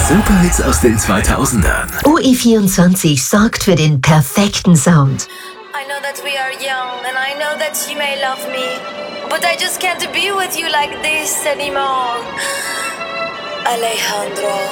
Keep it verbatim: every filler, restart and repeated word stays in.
Superhits aus den zweitausendern. O E vierundzwanzig sorgt für den perfekten Sound. I know that we are young and I know that you may love me, but I just can't be with you like this anymore. Alejandro.